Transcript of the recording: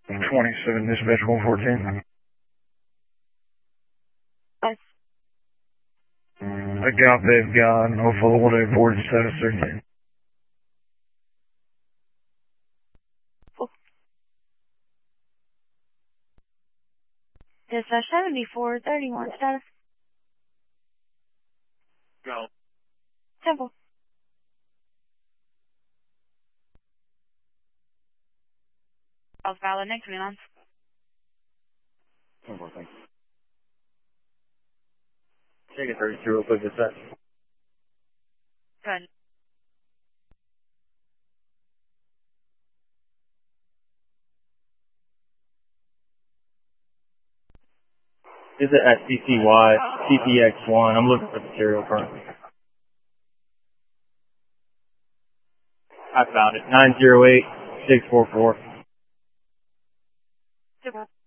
27 dispatch 114. Yes. I got they've got no full day board status again. Dispatch 7431 status. Go. Temple. South Valid, next Milan. Temple, thanks. Take it 32 real quick, dispatch. Good. Is it at CCY, CPX1? I'm looking for the serial currently. I found it. 908644. Super.